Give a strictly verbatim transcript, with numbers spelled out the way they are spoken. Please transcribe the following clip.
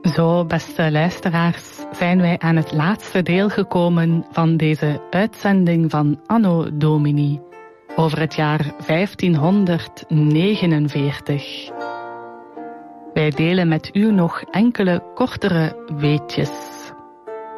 Zo, beste luisteraars, zijn wij aan het laatste deel gekomen van deze uitzending van Anno Domini over het jaar vijftienhonderdnegenenveertig. Wij delen met u nog enkele kortere weetjes.